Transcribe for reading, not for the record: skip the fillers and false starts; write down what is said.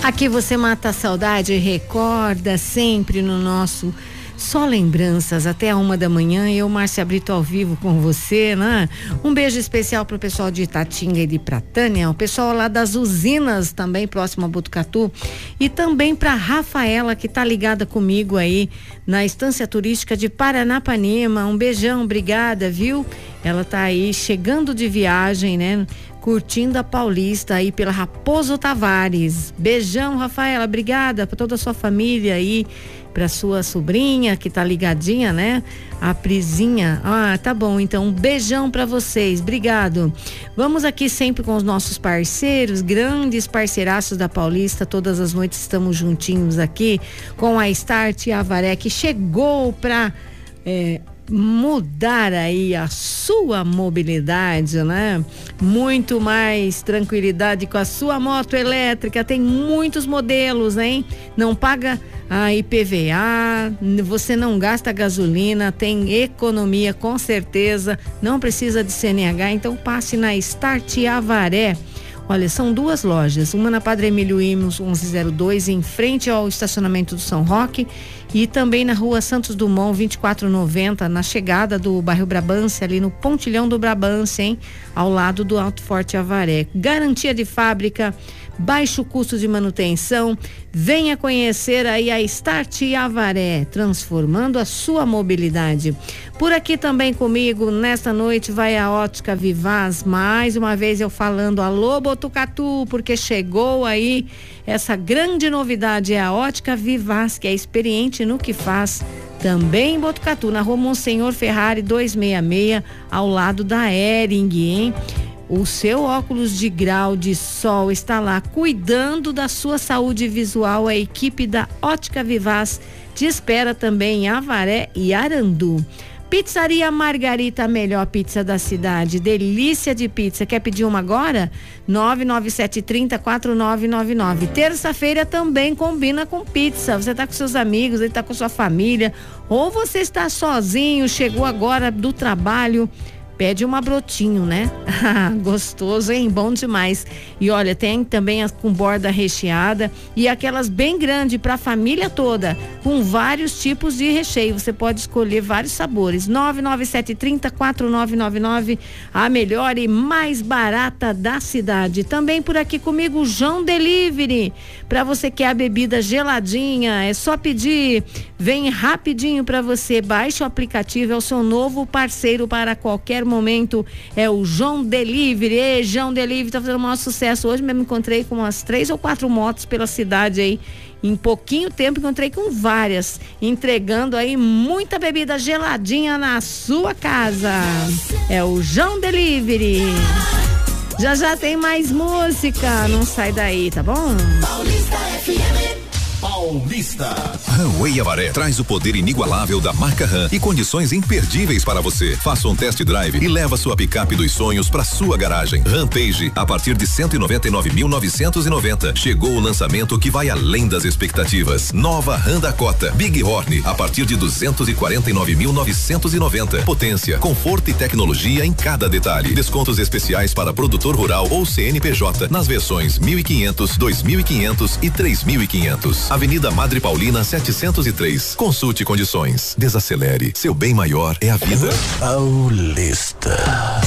Aqui você mata a saudade e recorda sempre no nosso Só Lembranças até a 1h da manhã. Eu, Márcia Brito, ao vivo com você, né? Um beijo especial pro pessoal de Itatinga e de Pratânia, o pessoal lá das usinas também, próximo a Botucatu, e também pra Rafaela, que tá ligada comigo aí na estância turística de Paranapanema. Um beijão, obrigada, viu? Ela tá aí chegando de viagem, né? Curtindo a Paulista aí pela Raposo Tavares. Beijão, Rafaela, obrigada pra toda a sua família aí, pra sua sobrinha que tá ligadinha, né? A Prisinha. Ah, tá bom, então um beijão pra vocês, obrigado. Vamos aqui sempre com os nossos parceiros, grandes parceiraços da Paulista. Todas as noites estamos juntinhos aqui com a Start Avaré, que chegou pra mudar aí a sua mobilidade, né? Muito mais tranquilidade com a sua moto elétrica. Tem muitos modelos, hein? Não paga a IPVA, você não gasta gasolina, tem economia com certeza, não precisa de CNH, então passe na Start Avaré. Olha, são duas lojas, uma na Padre Emílio Imos 1102, em frente ao estacionamento do São Roque, e também na Rua Santos Dumont 2490, na chegada do bairro Brabância, ali no pontilhão do Brabância, hein? Ao lado do Alto Forte Avaré. Garantia de fábrica, baixo custo de manutenção. Venha conhecer aí a Start Avaré, transformando a sua mobilidade. Por aqui também comigo, nesta noite, vai a Ótica Vivaz. Mais uma vez eu falando alô Botucatu, porque chegou aí essa grande novidade, é a Ótica Vivaz, que é experiente no que faz. Também em Botucatu, na Rua Monsenhor Ferrari 266, ao lado da Hering, hein? O seu óculos de grau de sol está lá cuidando da sua saúde visual. A equipe da Ótica Vivaz te espera também em Avaré e Arandu. Pizzaria Margarita, a melhor pizza da cidade. Delícia de pizza. Quer pedir uma agora? 99730-4999. Terça-feira também combina com pizza. Você tá com seus amigos, ele tá com sua família, ou você está sozinho, chegou agora do trabalho. Pede uma brotinho, né? Gostoso, hein? Bom demais. E olha, tem também as com borda recheada e aquelas bem grandes para a família toda, com vários tipos de recheio. Você pode escolher vários sabores. 99730-4999, a melhor e mais barata da cidade. Também por aqui comigo o João Delivery. Para você que quer a bebida geladinha, é só pedir. Vem rapidinho para você. Baixe o aplicativo, é o seu novo parceiro para qualquer momento, é o João Delivery. E João Delivery tá fazendo o maior sucesso. Hoje mesmo encontrei com umas 3 ou 4 motos pela cidade aí. Em pouquinho tempo encontrei com várias, entregando aí muita bebida geladinha na sua casa. É o João Delivery. Já já tem mais música, não sai daí, tá bom? Paulista FM. Paulista. Runway Avaré traz o poder inigualável da marca Ram e condições imperdíveis para você. Faça um test drive e leva sua picape dos sonhos para sua garagem. Rampage a partir de 199.990. Chegou o lançamento que vai além das expectativas. Nova Ram Dakota Big Horn a partir de 249.990. Potência, conforto e tecnologia em cada detalhe. Descontos especiais para produtor rural ou CNPJ nas versões 1.500, 2.500 e 3.500. Avenida Madre Paulina 703. Consulte condições. Desacelere. Seu bem maior é a vida. Paulista.